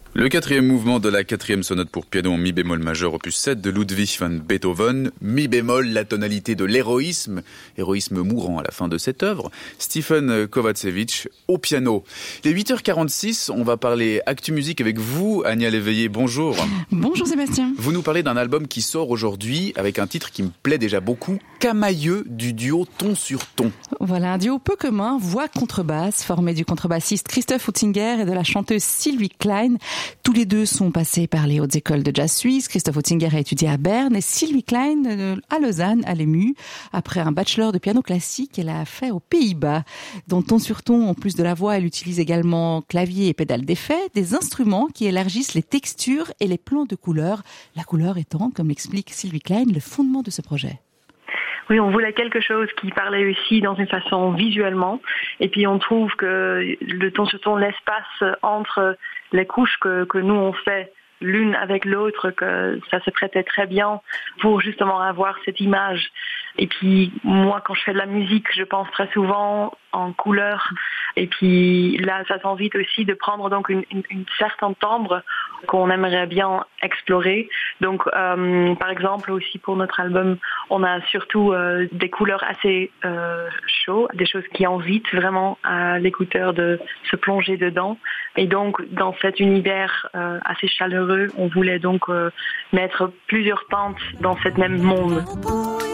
Le quatrième mouvement de la quatrième sonate pour piano en mi bémol majeur opus 7 de Ludwig van Beethoven. Mi bémol, la tonalité de l'héroïsme mourant à la fin de cette œuvre. Stephen Kovacevic au piano. Il est 8h46, on va parler Actu Musique avec vous, Ania Léveillé. Bonjour. Bonjour Sébastien. Vous nous parlez d'un album qui sort aujourd'hui avec un titre qui me plaît déjà beaucoup, Camailleux du duo Ton sur Ton. Voilà, un duo peu commun, voix-contrebasse, formé du contrebassiste Christoph Utzinger et de la chanteuse Sylvie Klein. Tous les deux sont passés par les hautes écoles de jazz suisse. Christoph Utzinger a étudié à Berne et Sylvie Klein à Lausanne, à l'EMU. Après un bachelor de piano classique, elle a fait aux Pays-Bas. Dans Ton sur Ton, en plus de la voix, elle utilise également clavier et pédale d'effet, des instruments qui élargissent les textures et les plans de couleurs. La couleur étant, comme l'explique Sylvie Klein, le fondement de ce projet. Oui, on voulait quelque chose qui parlait aussi dans une façon visuellement. Et puis on trouve que le ton sur ton, l'espace entre les couches que nous on fait l'une avec l'autre, que ça se prêtait très bien pour justement avoir cette image. Et puis moi, quand je fais de la musique, je pense très souvent en couleur. Et puis là, ça s'invite aussi de prendre donc une certaine timbre qu'on aimerait bien explorer. Donc, par exemple, aussi pour notre album, on a surtout des couleurs assez chaudes, des choses qui invitent vraiment à l'écouteur de se plonger dedans. Et donc, dans cet univers assez chaleureux, on voulait donc mettre plusieurs teintes dans cette même monde.